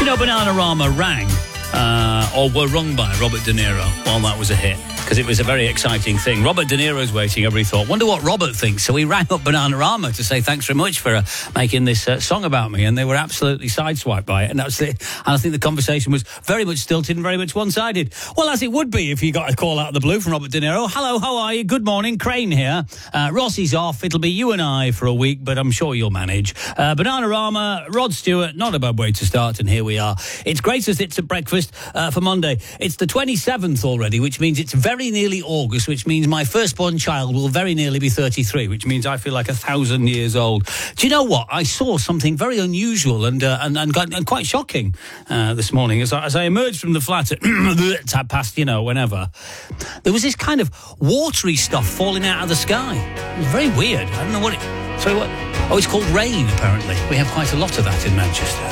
know Bananarama rang, or were rung by Robert De Niro while that was a hit? Because it was a very exciting thing. Robert De Niro's waiting, everybody thought, wonder what Robert thinks. So he rang up Bananarama to say thanks very much for making this song about me, and they were absolutely sideswiped by it. And that's it. And I think the conversation was very much stilted and very much one-sided. Well, as it would be if you got a call out of the blue from Robert De Niro. Hello, how are you? Good morning, Crane here. Rossi's off. It'll be you and I for a week, but I'm sure you'll manage. Bananarama, Rod Stewart, not a bad way to start, and here we are. It's Greatest Hits at Breakfast for Monday. It's the 27th already, which means it's very nearly August, which means my firstborn child will very nearly be 33, which means I feel like 1,000 years old. Do you know what? I saw something very unusual and quite shocking this morning as I emerged from the flat at past, whenever. There was this kind of watery stuff falling out of the sky. It was very weird. I don't know what it... Sorry, what? Oh, it's called rain, apparently. We have quite a lot of that in Manchester.